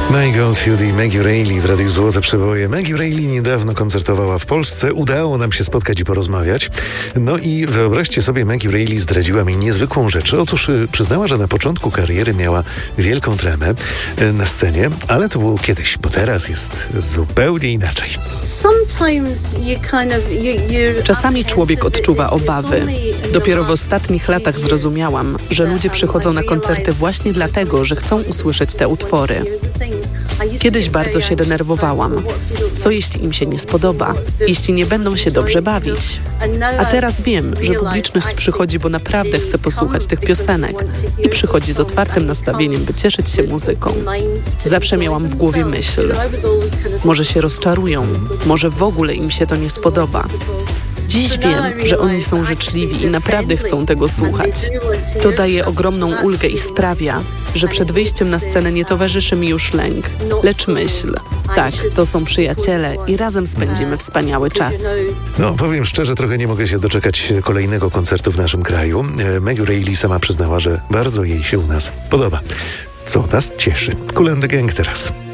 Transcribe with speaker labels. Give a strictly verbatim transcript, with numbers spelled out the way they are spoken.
Speaker 1: My Goldfield i Maggie Reilly w Radiu Złote Przeboje. Maggie Reilly niedawno koncertowała w Polsce. Udało nam się spotkać i porozmawiać. No i wyobraźcie sobie, Maggie Reilly zdradziła mi niezwykłą rzecz. Otóż y, przyznała, że na początku kariery miała wielką tremę y, na scenie, ale to było kiedyś, bo teraz jest zupełnie inaczej.
Speaker 2: Czasami człowiek odczuwa obawy. Dopiero w ostatnich latach zrozumiałam, że ludzie przychodzą na koncerty właśnie dlatego, że chcą usłyszeć te utwory. Kiedyś bardzo się denerwowałam. Co jeśli im się nie spodoba? Jeśli nie będą się dobrze bawić? A teraz wiem, że publiczność przychodzi, bo naprawdę chce posłuchać tych piosenek i przychodzi z otwartym nastawieniem, by cieszyć się muzyką. Zawsze miałam w głowie myśl: może się rozczarują, może w ogóle im się to nie spodoba. Dziś wiem, że oni są życzliwi i naprawdę chcą tego słuchać. To daje ogromną ulgę i sprawia, że przed wyjściem na scenę nie towarzyszy mi już lęk, lecz myśl: tak, to są przyjaciele i razem spędzimy wspaniały czas.
Speaker 1: No, powiem szczerze, trochę nie mogę się doczekać kolejnego koncertu w naszym kraju. Maggie Reilly sama przyznała, że bardzo jej się u nas podoba, co nas cieszy. Kool and the Gang teraz.